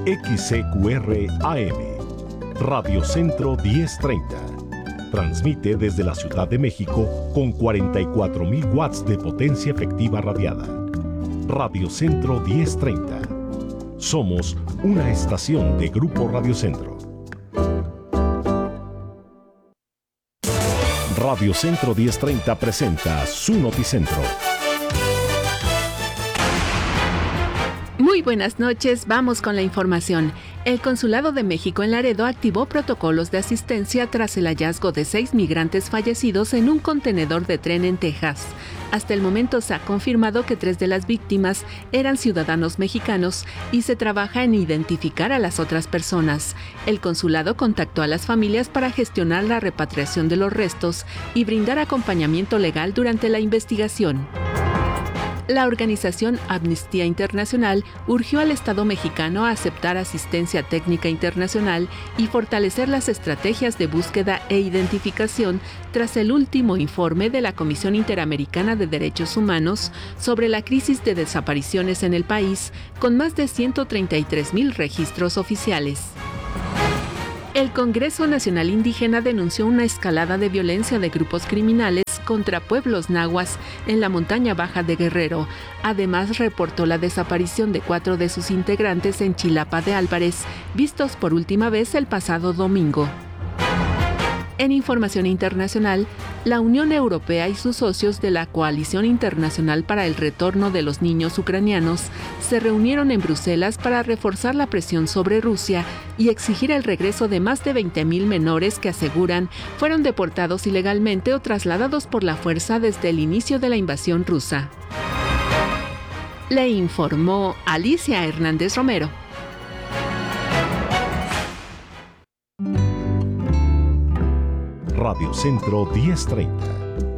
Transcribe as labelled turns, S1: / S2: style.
S1: XCQR AM, Radio Centro 1030. Transmite desde la Ciudad de México con 44,000 watts de potencia efectiva radiada. Radio Centro 1030. Somos una estación de Grupo Radio Centro. Radio Centro 1030 presenta su Noticentro.
S2: Muy buenas noches, vamos con la información. El Consulado de México en Laredo activó protocolos de asistencia tras el hallazgo de 6 migrantes fallecidos en un contenedor de tren en Texas. Hasta el momento se ha confirmado que 3 de las víctimas eran ciudadanos mexicanos y se trabaja en identificar a las otras personas. El consulado contactó a las familias para gestionar la repatriación de los restos y brindar acompañamiento legal durante la investigación. La organización Amnistía Internacional urgió al Estado mexicano a aceptar asistencia técnica internacional y fortalecer las estrategias de búsqueda e identificación tras el último informe de la Comisión Interamericana de Derechos Humanos sobre la crisis de desapariciones en el país, con más de 133,000 registros oficiales. El Congreso Nacional Indígena denunció una escalada de violencia de grupos criminales contra pueblos nahuas en la montaña baja de Guerrero. Además, reportó la desaparición de 4 de sus integrantes en Chilapa de Álvarez, vistos por última vez el pasado domingo. En información internacional, la Unión Europea y sus socios de la Coalición Internacional para el Retorno de los Niños Ucranianos se reunieron en Bruselas para reforzar la presión sobre Rusia y exigir el regreso de más de 20,000 menores que aseguran fueron deportados ilegalmente o trasladados por la fuerza desde el inicio de la invasión rusa. Le informó Alicia Hernández Romero.
S1: Radio Centro 1030.